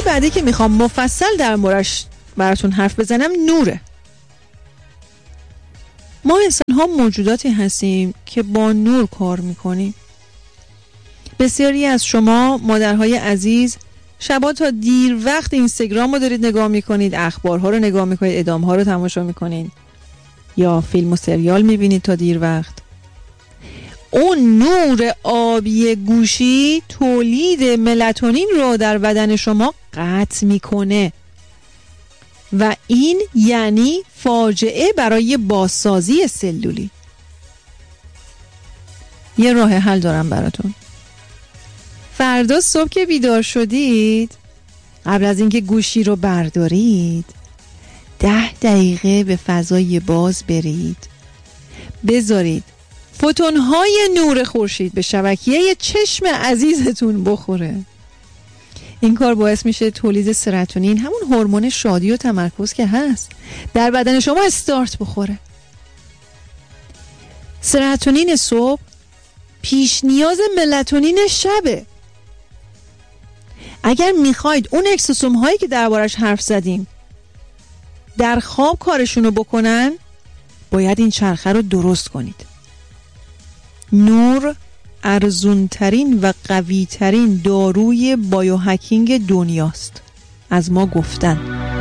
بعدی که میخوام مفصل در موردش براتون حرف بزنم نوره. ما انسان ها موجوداتی هستیم که با نور کار میکنیم. بسیاری از شما مادرهای عزیز شبا تا دیر وقت اینستاگرام رو دارید نگاه میکنید، اخبارها رو نگاه میکنید، ادامها رو تماشا میکنید یا فیلم و سریال میبینید تا دیر وقت. اون نور آبی گوشی تولید ملاتونین رو در بدن شما قطع میکنه و این یعنی فاجعه برای بازسازی سلولی. یه راه حل دارم براتون. فردا صبح که بیدار شدید، قبل از اینکه گوشی رو بردارید 10 دقیقه به فضای باز برید، بذارید فوتون‌های نور خورشید به شبکیه چشم عزیزتون بخوره. این کار باعث میشه تولید سروتونین، همون هورمون شادی و تمرکز که هست، در بدن شما استارت بخوره. سروتونین صبح پیش نیاز ملاتونین شبه. اگر میخواید اون اکسوسوم هایی که دربارش حرف زدیم در خواب کارشونو بکنن، باید این چرخه رو درست کنید. نور ارزونترین و قویترین داروی بایوهکینگ دنیاست، از ما گفتن.